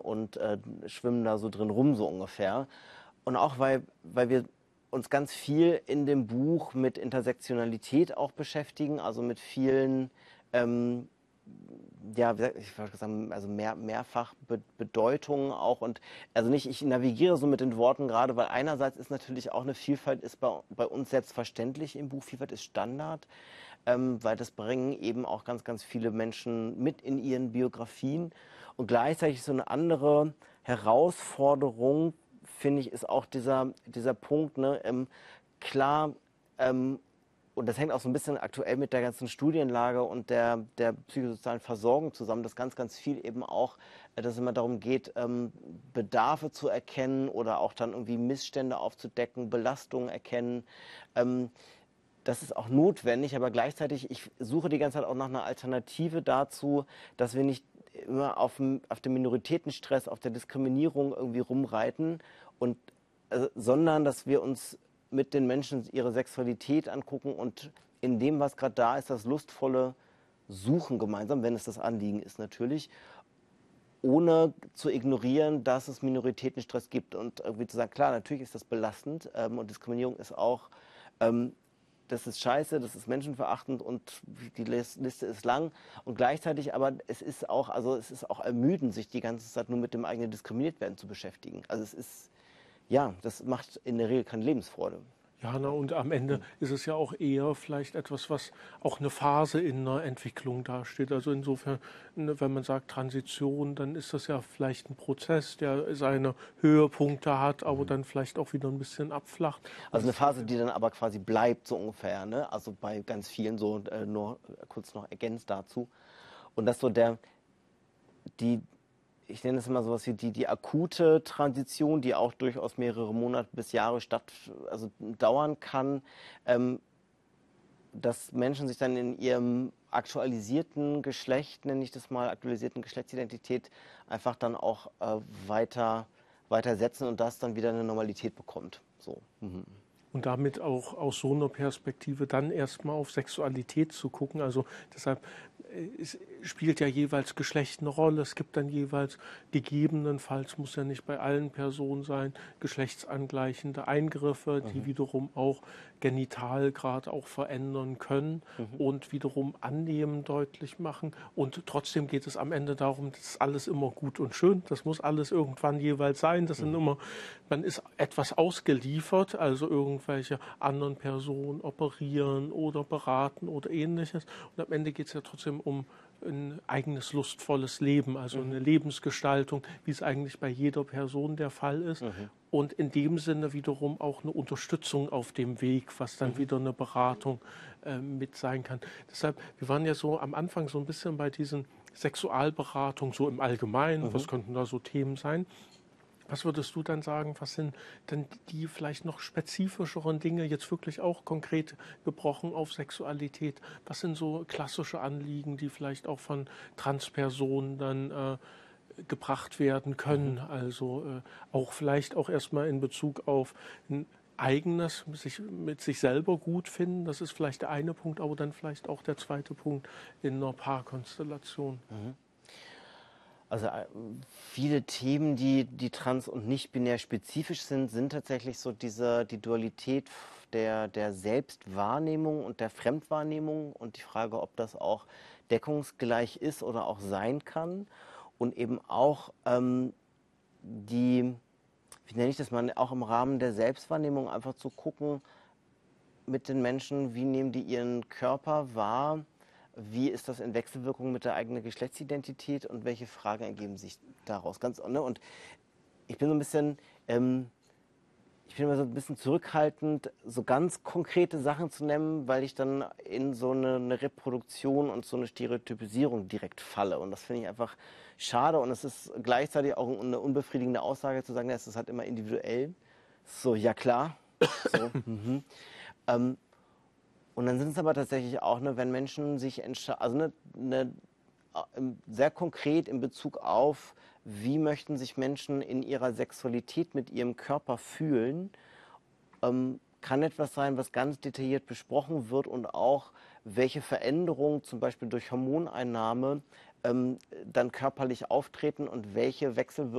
und schwimmen da so drin rum, so ungefähr. Und auch weil wir uns ganz viel in dem Buch mit Intersektionalität auch beschäftigen, also mit vielen, ja, ich wollte sagen, also mehrfach Bedeutungen auch. Und also nicht, ich navigiere so mit den Worten gerade, weil einerseits ist natürlich auch eine Vielfalt ist bei uns selbstverständlich im Buch, Vielfalt ist Standard, weil das bringen eben auch ganz viele Menschen mit in ihren Biografien. Und gleichzeitig so eine andere Herausforderung, finde ich, ist auch dieser Punkt, ne, klar, und das hängt auch so ein bisschen aktuell mit der ganzen Studienlage und der psychosozialen Versorgung zusammen, dass ganz viel eben auch, dass es immer darum geht, Bedarfe zu erkennen oder auch dann irgendwie Missstände aufzudecken, Belastungen erkennen. Das ist auch notwendig, aber gleichzeitig, ich suche die ganze Zeit auch nach einer Alternative dazu, dass wir nicht immer auf dem Minoritätenstress, auf der Diskriminierung irgendwie rumreiten, und, sondern dass wir uns mit den Menschen ihre Sexualität angucken und in dem, was gerade da ist, das lustvolle Suchen gemeinsam, wenn es das Anliegen ist natürlich, ohne zu ignorieren, dass es Minoritätenstress gibt und irgendwie zu sagen, klar, natürlich ist das belastend, und Diskriminierung ist auch, das ist scheiße, das ist menschenverachtend und die Liste ist lang, und gleichzeitig aber es ist auch ermüdend, sich die ganze Zeit nur mit dem eigenen Diskriminiertwerden zu beschäftigen. Also es ist, ja, das macht in der Regel keine Lebensfreude. Ja, na, und am Ende ist es ja auch eher vielleicht etwas, was auch eine Phase in einer Entwicklung dasteht. Also insofern, wenn man sagt Transition, dann ist das ja vielleicht ein Prozess, der seine Höhepunkte hat, aber dann vielleicht auch wieder ein bisschen abflacht. Also eine Phase, die dann aber quasi bleibt, so ungefähr, ne? Also bei ganz vielen so, nur kurz noch ergänzt dazu. Und das so ich nenne es immer sowas wie die akute Transition, die auch durchaus mehrere Monate bis Jahre dauern kann, dass Menschen sich dann in ihrem aktualisierten Geschlecht, nenne ich das mal, aktualisierten Geschlechtsidentität, einfach dann auch weiter setzen und das dann wieder eine Normalität bekommt. So. Mhm. Und damit auch aus so einer Perspektive dann erstmal auf Sexualität zu gucken. Also deshalb es spielt ja jeweils Geschlecht eine Rolle. Es gibt dann jeweils gegebenenfalls, muss ja nicht bei allen Personen sein, geschlechtsangleichende Eingriffe, die wiederum auch genital gerade auch verändern können und wiederum Annehmen deutlich machen. Und trotzdem geht es am Ende darum, das ist alles immer gut und schön. Das muss alles irgendwann jeweils sein. Das sind immer, man ist etwas ausgeliefert, also irgendwelche anderen Personen operieren oder beraten oder ähnliches. Und am Ende geht es ja trotzdem um ein eigenes lustvolles Leben, also eine Lebensgestaltung, wie es eigentlich bei jeder Person der Fall ist. Und in dem Sinne wiederum auch eine Unterstützung auf dem Weg, was dann wieder eine Beratung mit sein kann. Deshalb, wir waren ja so am Anfang so ein bisschen bei diesen Sexualberatungen, so im Allgemeinen, was könnten da so Themen sein? Was würdest du dann sagen, was sind denn die vielleicht noch spezifischeren Dinge, jetzt wirklich auch konkret gebrochen auf Sexualität? Was sind so klassische Anliegen, die vielleicht auch von Transpersonen dann gebracht werden können? Also auch vielleicht auch erstmal in Bezug auf ein eigenes, mit sich selber gut finden. Das ist vielleicht der eine Punkt, aber dann vielleicht auch der zweite Punkt in einer Paarkonstellation. Also viele Themen, die trans- und nicht-binär spezifisch sind tatsächlich so die Dualität der Selbstwahrnehmung und der Fremdwahrnehmung und die Frage, ob das auch deckungsgleich ist oder auch sein kann. Und eben auch wie nenne ich das mal, auch im Rahmen der Selbstwahrnehmung einfach zu gucken mit den Menschen, wie nehmen die ihren Körper wahr, wie ist das in Wechselwirkung mit der eigenen Geschlechtsidentität und welche Fragen ergeben sich daraus? Ne? Und ich bin so ein bisschen, ich bin immer so ein bisschen zurückhaltend, so ganz konkrete Sachen zu nennen, weil ich dann in so eine Reproduktion und so eine Stereotypisierung direkt falle. Und das finde ich einfach schade. Und es ist gleichzeitig auch eine unbefriedigende Aussage zu sagen, ja, es ist halt immer individuell. So, ja klar. So, und dann sind es aber tatsächlich auch, ne, wenn Menschen sich entscheiden, also sehr konkret in Bezug auf, wie möchten sich Menschen in ihrer Sexualität mit ihrem Körper fühlen, kann etwas sein, was ganz detailliert besprochen wird und auch welche Veränderungen zum Beispiel durch Hormoneinnahme dann körperlich auftreten und welche Wechselwirkungen